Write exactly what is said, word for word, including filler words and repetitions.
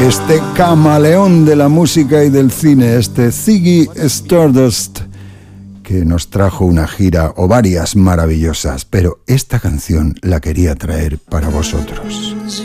este camaleón de la música y del cine, este Ziggy Stardust, que nos trajo una gira o varias maravillosas, pero esta canción la quería traer para vosotros.